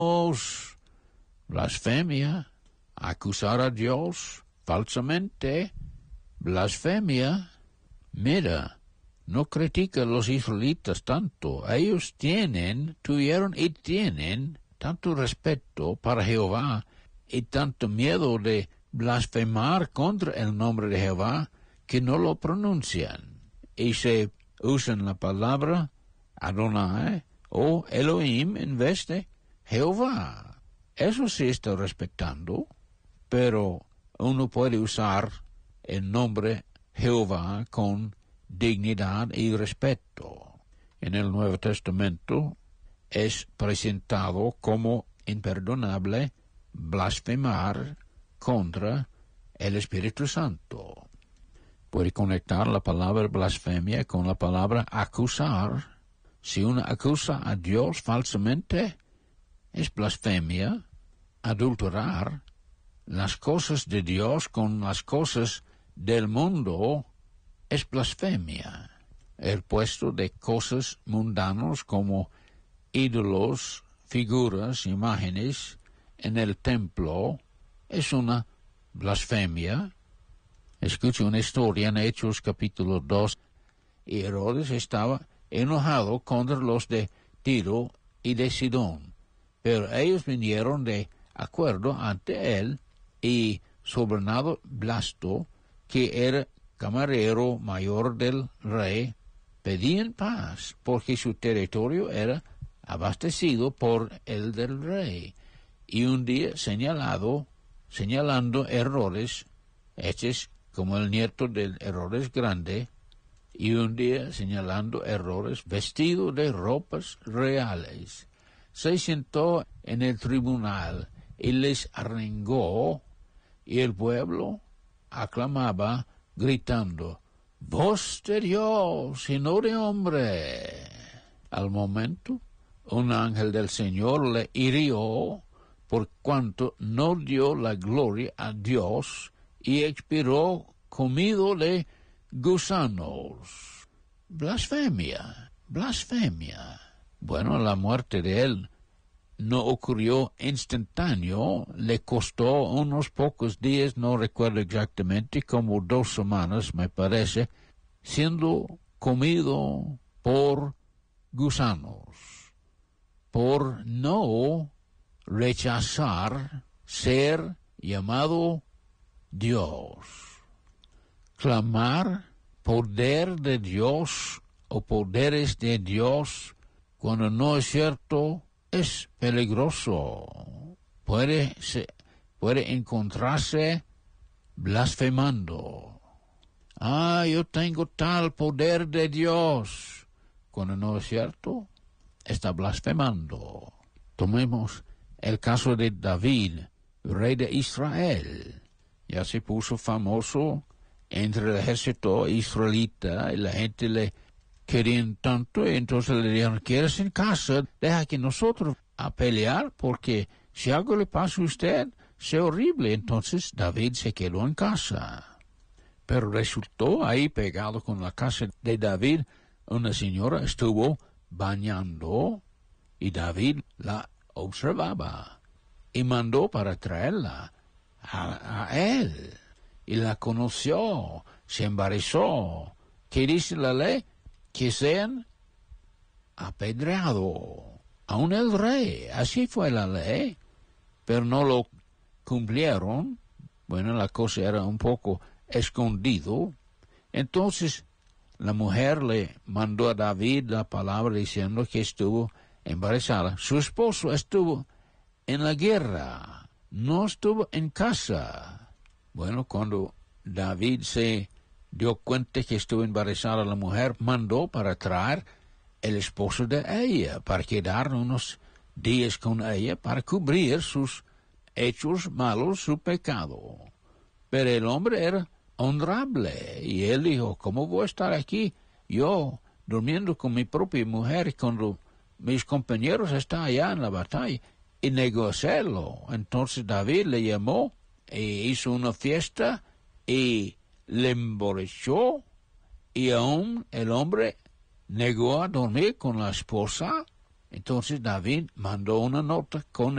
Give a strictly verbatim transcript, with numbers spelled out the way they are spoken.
blasfemia, acusar a Dios falsamente, blasfemia. Mira, no critica a los israelitas tanto. Ellos tienen, tuvieron y tienen tanto respeto para Jehová y tanto miedo de blasfemar contra el nombre de Jehová que no lo pronuncian. Y se usan la palabra Adonai o Elohim en vez de Jehová. Eso sí está respetando, pero uno puede usar el nombre Jehová con dignidad y respeto. En el Nuevo Testamento es presentado como imperdonable blasfemar contra el Espíritu Santo. Puede conectar la palabra blasfemia con la palabra acusar. Si uno acusa a Dios falsamente, es blasfemia. Adulterar las cosas de Dios con las cosas del mundo es blasfemia. El puesto de cosas mundanas como ídolos, figuras, imágenes en el templo es una blasfemia. Escucho una historia en Hechos capítulo dos, y Herodes estaba enojado contra los de Tiro y de Sidón, pero ellos vinieron de acuerdo ante él, y Sobernado Blasto, que era camarero mayor del rey, pedían paz, porque su territorio era abastecido por el del rey. Y un día señalado, señalando errores hechos como el nieto del Herodes Grande, y un día señalando errores vestido de ropas reales, se sentó en el tribunal y les arengó, y el pueblo aclamaba gritando: voz de Dios y no de hombre. Al momento, un ángel del Señor le hirió por cuanto no dio la gloria a Dios, y expiró comido de gusanos. Blasfemia, blasfemia. Bueno, la muerte de él no ocurrió instantáneo, le costó unos pocos días, no recuerdo exactamente, como dos semanas me parece, siendo comido por gusanos, por no rechazar ser llamado Dios. Clamar poder de Dios o poderes de Dios cuando no es cierto es peligroso. Puede, se, puede encontrarse blasfemando. Ah, yo tengo tal poder de Dios. Cuando no es cierto, está blasfemando. Tomemos el caso de David, rey de Israel. Ya se puso famoso entre el ejército israelita, y la gente le querían tanto, y entonces le dijeron: quédese en casa, deja que nosotros a pelear, porque si algo le pasa a usted, sea horrible. Entonces David se quedó en casa. Pero resultó ahí pegado con la casa de David, una señora estuvo bañando, y David la observaba, y mandó para traerla a, a él, y la conoció, se embarazó. ¿Qué dice la ley? Que sean apedreados, aun el rey. Así fue la ley, pero no lo cumplieron. Bueno, la cosa era un poco escondido. Entonces la mujer le mandó a David la palabra diciendo que estuvo embarazada. Su esposo estuvo en la guerra, no estuvo en casa. Bueno, cuando David se dio cuenta que estuvo embarazada la mujer, mandó para traer el esposo de ella, para quedar unos días con ella, para cubrir sus hechos malos, su pecado. Pero el hombre era honorable, y él dijo: ¿cómo voy a estar aquí yo durmiendo con mi propia mujer cuando mis compañeros están allá en la batalla? Y negó hacerlo. Entonces David le llamó e hizo una fiesta y le emborrachó, y aún el hombre negó a dormir con la esposa. Entonces David mandó una nota con